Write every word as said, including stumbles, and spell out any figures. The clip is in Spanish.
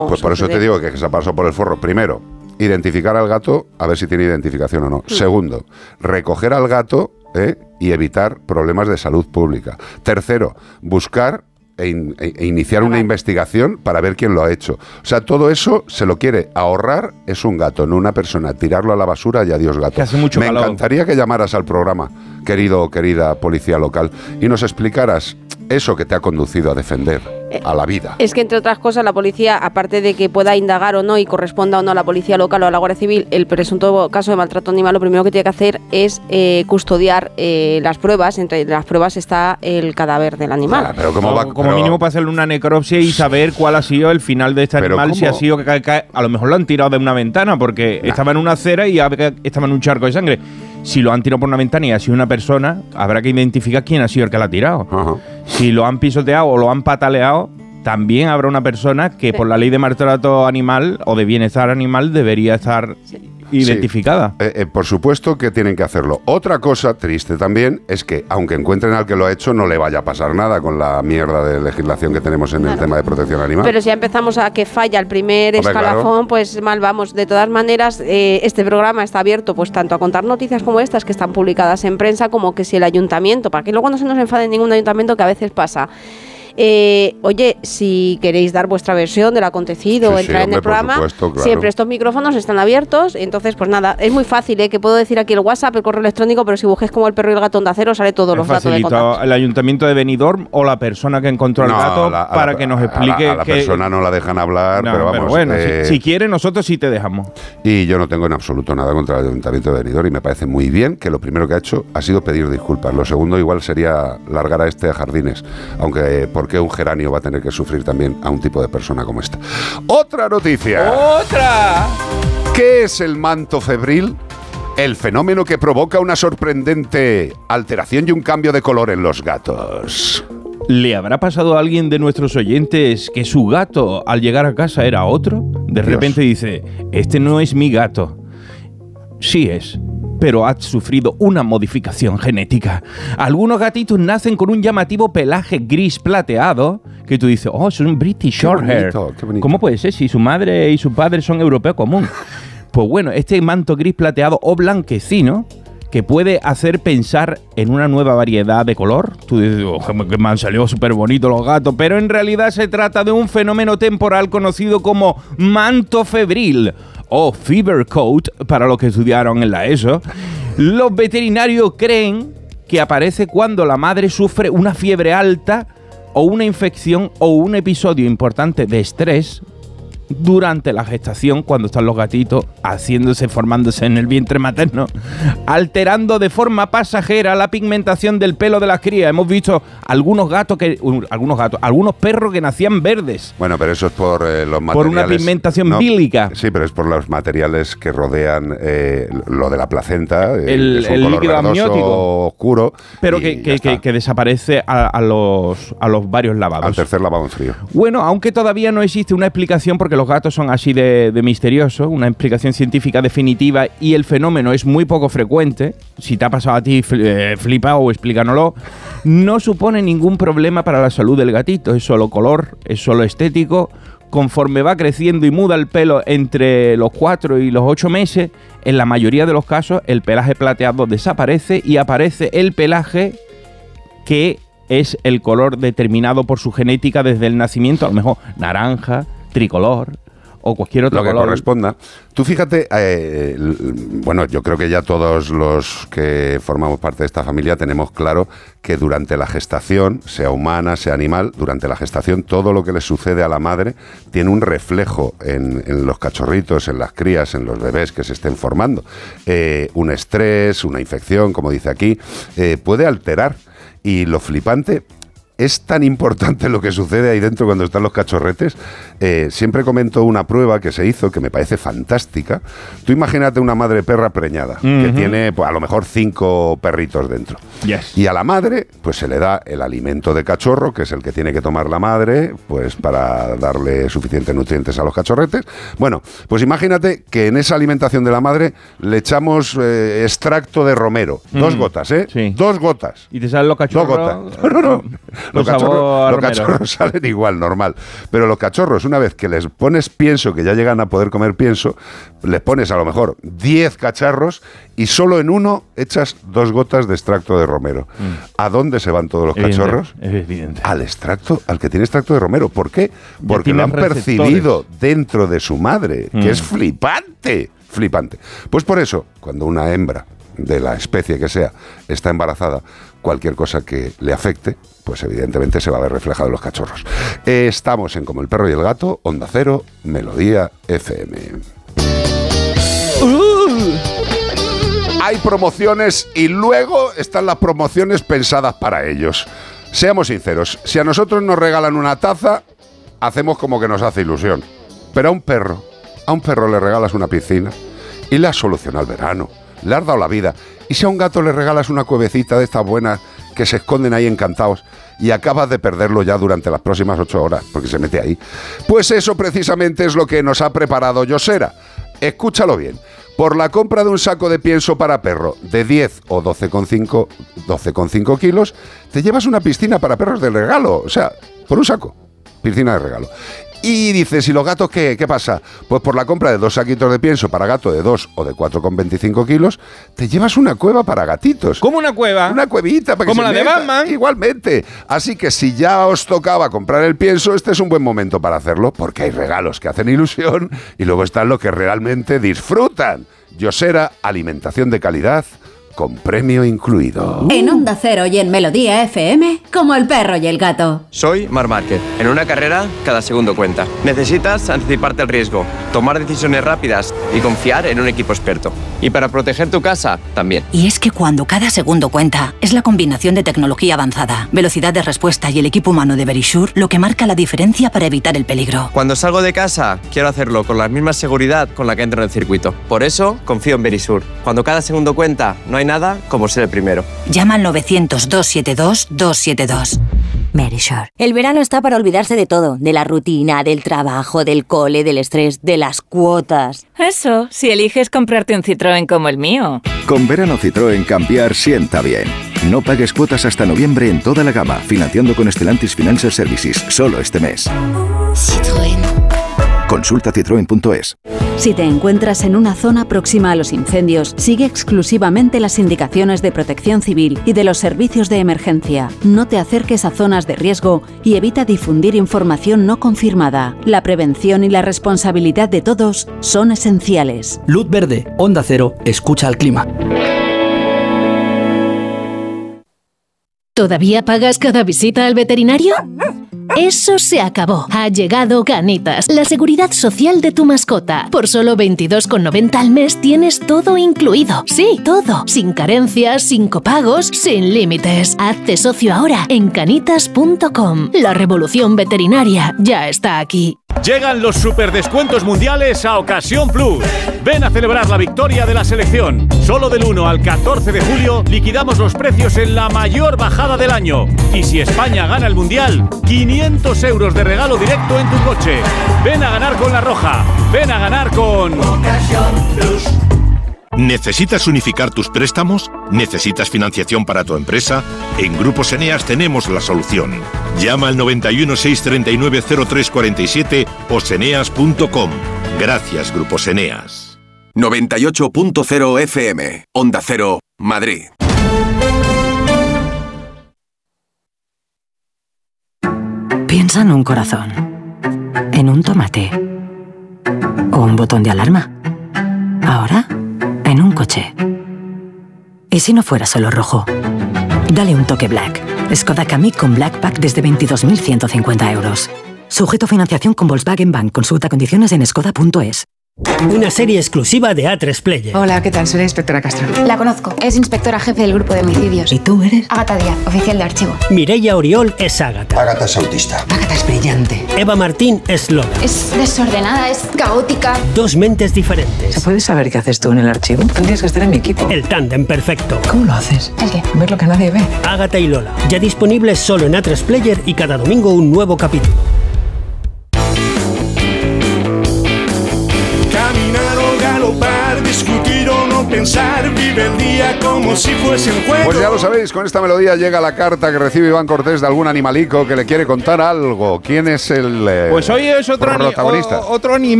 Pues por eso te digo que se ha pasado por el forro. Primero, identificar al gato, a ver si tiene identificación o no. Mm. Segundo, recoger al gato ¿eh? y evitar problemas de salud pública. Tercero, buscar e, in, e iniciar una investigación para ver quién lo ha hecho. O sea, todo eso se lo quiere ahorrar, es un gato, no una persona. Tirarlo a la basura y adiós gato. Que hace mucho Me calor. encantaría que llamaras al programa, querido o querida policía local, y nos explicaras eso que te ha conducido a defender a la vida. Es que, entre otras cosas, la policía, aparte de que pueda indagar o no y corresponda o no a la policía local o a la Guardia Civil el presunto caso de maltrato animal, lo primero que tiene que hacer es eh, custodiar eh, las pruebas. Entre las pruebas está el cadáver del animal. Ah, pero ¿cómo va? Como pero, mínimo para hacerle una necropsia y saber cuál ha sido el final de este animal, ¿cómo? si ha sido que cae, cae, a lo mejor lo han tirado de una ventana porque nah. estaba en una acera y estaba en un charco de sangre. Si lo han tirado por una ventana y ha sido una persona, habrá que identificar quién ha sido el que la ha tirado. Uh-huh. Si lo han pisoteado o lo han pataleado, también habrá una persona que sí. por la ley de maltrato animal o de bienestar animal debería estar sí. identificada. Sí. Eh, eh, por supuesto que tienen que hacerlo. Otra cosa triste también es que, aunque encuentren al que lo ha hecho, no le vaya a pasar nada con la mierda de legislación que tenemos en claro. el tema de protección animal. Pero si ya empezamos a que falla el primer Hombre, escalafón, claro. pues mal vamos. De todas maneras, eh, este programa está abierto pues tanto a contar noticias como estas que están publicadas en prensa, como que si el ayuntamiento, para que luego no se nos enfade ningún ayuntamiento, que a veces pasa. Eh, oye, si queréis dar vuestra versión del acontecido, sí, entrar sí, hombre, en el programa, supuesto, claro. siempre estos micrófonos están abiertos. Entonces, pues nada, es muy fácil, ¿eh? Que puedo decir aquí el WhatsApp, el correo electrónico, pero si busques como el perro y el gato Onda Cero, sale todos los datos de contacto. El ayuntamiento de Benidorm o la persona que encontró no, el gato la, para la, que nos explique. A la, a la que, persona no la dejan hablar, no, pero vamos. Pero bueno, eh, si, si quiere, nosotros sí te dejamos. Y yo no tengo en absoluto nada contra el ayuntamiento de Benidorm y me parece muy bien que lo primero que ha hecho ha sido pedir disculpas. Lo segundo, igual sería largar a este a jardines, aunque ¿por qué un geranio va a tener que sufrir también a un tipo de persona como esta? ¡Otra noticia! ¡Otra! ¿Qué es el manto febril? El fenómeno que provoca una sorprendente alteración y un cambio de color en los gatos. ¿Le habrá pasado a alguien de nuestros oyentes que su gato al llegar a casa era otro? De Dios. repente dice, este no es mi gato. Sí es, pero ha sufrido una modificación genética. Algunos gatitos nacen con un llamativo pelaje gris plateado que tú dices, oh, es un British Shorthair. ¿Cómo puede ser si su madre y su padre son europeo común? Pues bueno, este manto gris plateado o blanquecino que puede hacer pensar en una nueva variedad de color. Tú dices, oh, que me han salido súper bonitos los gatos, pero en realidad se trata de un fenómeno temporal conocido como manto febril o fever coat, para los que estudiaron en la ESO. Los veterinarios creen que aparece cuando la madre sufre una fiebre alta o una infección o un episodio importante de estrés durante la gestación, cuando están los gatitos haciéndose, formándose en el vientre materno, alterando de forma pasajera la pigmentación del pelo de las crías. Hemos visto algunos gatos que, uh, algunos gatos, algunos perros que nacían verdes. Bueno, pero eso es por eh, los materiales. Por una pigmentación no, bílica. Sí, pero es por los materiales que rodean eh, lo de la placenta. Eh, el es un el color líquido amniótico oscuro. Pero que, que, que, que desaparece a, a, los, a los varios lavados. Al tercer lavado en frío. Bueno, aunque todavía no existe una explicación, porque los gatos son así de, de misteriosos, una explicación científica definitiva, y el fenómeno es muy poco frecuente. Si te ha pasado a ti, eh, flipa o explícanoslo. No supone ningún problema para la salud del gatito, es solo color, es solo estético. Conforme va creciendo y muda el pelo entre los cuatro y los ocho meses, en la mayoría de los casos el pelaje plateado desaparece y aparece el pelaje que es el color determinado por su genética desde el nacimiento, a lo mejor naranja, tricolor o cualquier otro lo que color. corresponda. Tú fíjate, eh, bueno, yo creo que ya todos los que formamos parte de esta familia tenemos claro que durante la gestación, sea humana, sea animal, durante la gestación todo lo que le sucede a la madre tiene un reflejo en, en los cachorritos, en las crías, en los bebés que se estén formando. Eh, un estrés, una infección, como dice aquí, eh, puede alterar. Y lo flipante es tan importante lo que sucede ahí dentro cuando están los cachorretes. Eh, siempre comento una prueba que se hizo que me parece fantástica. Tú imagínate una madre perra preñada, uh-huh. que tiene pues, a lo mejor cinco perritos dentro. Yes. Y a la madre pues se le da el alimento de cachorro, que es el que tiene que tomar la madre pues para darle suficientes nutrientes a los cachorretes. Bueno, pues imagínate que en esa alimentación de la madre le echamos eh, extracto de romero. Uh-huh. Dos gotas, ¿eh? Sí. Dos gotas. ¿Y te salen los cachorros? Dos gotas. No, no, no. Los, cachorros, los cachorros salen igual, normal. Pero los cachorros, una vez que les pones pienso, que ya llegan a poder comer pienso, les pones a lo mejor diez cacharros y solo en uno echas dos gotas de extracto de romero. Mm. ¿A dónde se van todos los evidente, cachorros? Es evidente. Al extracto, al que tiene extracto de romero. ¿Por qué? Porque lo han receptores. percibido dentro de su madre, mm. que es flipante, flipante. Pues por eso, cuando una hembra de la especie que sea está embarazada, cualquier cosa que le afecte, pues evidentemente se va a ver reflejado en los cachorros. Eh, estamos en Como el perro y el gato, Onda Cero, Melodía F M. Uh. Hay promociones y luego están las promociones pensadas para ellos. Seamos sinceros, si a nosotros nos regalan una taza, hacemos como que nos hace ilusión. Pero a un perro, a un perro le regalas una piscina y le has solucionado el verano, le has dado la vida. Y si a un gato le regalas una cuevecita de estas buenas que se esconden ahí encantados y acabas de perderlo ya durante las próximas ocho horas, porque se mete ahí. Pues eso precisamente es lo que nos ha preparado Yosera. Escúchalo bien. Por la compra de un saco de pienso para perro de diez o doce coma cinco kilos, te llevas una piscina para perros de regalo. O sea, por un saco, piscina de regalo. Y dices, ¿y los gatos qué? ¿Qué pasa? Pues por la compra de dos saquitos de pienso para gato de dos o de cuatro coma veinticinco kilos, te llevas una cueva para gatitos. ¿Cómo una cueva? Una cuevita. Para ¿Como que la se de meta. Batman? Igualmente. Así que si ya os tocaba comprar el pienso, este es un buen momento para hacerlo, porque hay regalos que hacen ilusión y luego están los que realmente disfrutan. Yosera, alimentación de calidad con premio incluido. En Onda Cero y en Melodía F M, Como el perro y el gato. Soy Marc Márquez. En una carrera, cada segundo cuenta. Necesitas anticiparte al riesgo, tomar decisiones rápidas y confiar en un equipo experto. Y para proteger tu casa, también. Y es que cuando cada segundo cuenta, es la combinación de tecnología avanzada, velocidad de respuesta y el equipo humano de Verisure lo que marca la diferencia para evitar el peligro. Cuando salgo de casa, quiero hacerlo con la misma seguridad con la que entro en el circuito. Por eso, confío en Verisure. Cuando cada segundo cuenta, no hay nada como ser el primero. Llama al novecientos, doscientos setenta y dos, doscientos setenta y dos. Verisure. El verano está para olvidarse de todo, de la rutina, del trabajo, del cole, del estrés, de las cuotas. Eso, si eliges comprarte un Citroën como el mío. Con verano Citroën cambiar sienta bien. No pagues cuotas hasta noviembre en toda la gama, financiando con Stellantis Financial Services, solo este mes. Citroën. Consulta citroen punto es. Si te encuentras en una zona próxima a los incendios, sigue exclusivamente las indicaciones de Protección Civil y de los servicios de emergencia. No te acerques a zonas de riesgo y evita difundir información no confirmada. La prevención y la responsabilidad de todos son esenciales. Luz verde, Onda Cero, escucha al clima. ¿Todavía pagas cada visita al veterinario? Eso se acabó. Ha llegado Canitas, la seguridad social de tu mascota. Por solo veintidós con noventa al mes tienes todo incluido. Sí, todo. Sin carencias, sin copagos, sin límites. Hazte socio ahora en canitas punto com. La revolución veterinaria ya está aquí. Llegan los superdescuentos mundiales a Ocasión Plus. Ven a celebrar la victoria de la selección. Solo del uno al catorce de julio liquidamos los precios en la mayor bajada del año. Y si España gana el mundial, quinientos euros de regalo directo en tu coche. Ven a ganar con La Roja. Ven a ganar con Ocasión Plus. ¿Necesitas unificar tus préstamos? ¿Necesitas financiación para tu empresa? En Grupos Eneas tenemos la solución. Llama al noventa y uno, seiscientos treinta y nueve, cero tres cuarenta y siete o seneas punto com. Gracias, Grupos Eneas. noventa y ocho punto cero F M, Onda Cero, Madrid. Piensa en un corazón, en un tomate o un botón de alarma. Ahora, en un coche. ¿Y si no fuera solo rojo? Dale un toque Black. Skoda Kamiq con Black Pack desde veintidós mil ciento cincuenta euros. Sujeto a financiación con Volkswagen Bank. Consulta condiciones en skoda punto es. Una serie exclusiva de A tres Player. Hola, ¿qué tal? Soy la inspectora Castro. La conozco. Es inspectora jefe del grupo de homicidios. ¿Y tú eres? Ágata Díaz, oficial de archivo. Mireia Oriol es Ágata. Ágata es autista. Ágata es brillante. Eva Martín es Lola. Es desordenada, es caótica. Dos mentes diferentes. ¿Se puede saber qué haces tú en el archivo? Tendrías que estar en mi equipo. El tándem perfecto. ¿Cómo lo haces? ¿El qué? Ver lo que nadie ve. Ágata y Lola. Ya disponibles solo en A tres Player y cada domingo un nuevo capítulo. Caminar o galopar, discutir o no pensar. pensar, vive el día como si fuese un juego. Pues ya lo sabéis, con esta melodía llega la carta que recibe Iván Cortés de algún animalico que le quiere contar algo. ¿Quién es el eh, Pues hoy es otro, ani- protagonista? o- otro animal